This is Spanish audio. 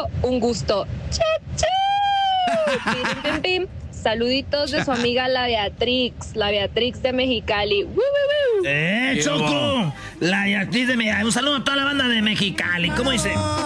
Choco, un gusto. ¡Che, che! Pim, pim, pim. Saluditos de su amiga la Beatrix de Mexicali. ¡Woo, woo, woo! Choco! La Beatriz de Mexicali. Un saludo a toda la banda de Mexicali. ¿Cómo dice?